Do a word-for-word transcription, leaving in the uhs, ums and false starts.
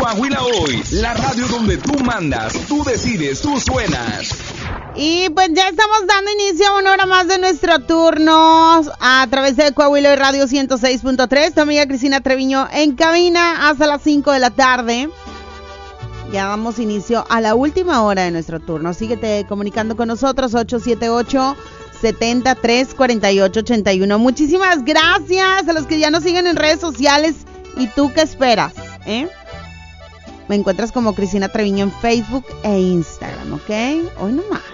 Coahuila Hoy, la radio donde tú mandas, tú decides, tú suenas. Y pues ya estamos dando inicio a una hora más de nuestro turno a través de Coahuila Hoy Radio ciento seis punto tres. Tu amiga Cristina Treviño en cabina hasta las cinco de la tarde. Ya damos inicio a la última hora de nuestro turno. Síguete comunicando con nosotros, ocho siete ocho, siete tres, cuatro ocho ocho uno. Muchísimas gracias a los que ya nos siguen en redes sociales. ¿Y tú qué esperas? ¿Eh? Me encuentras como Cristina Treviño en Facebook e Instagram, ¿ok? Hoy nomás.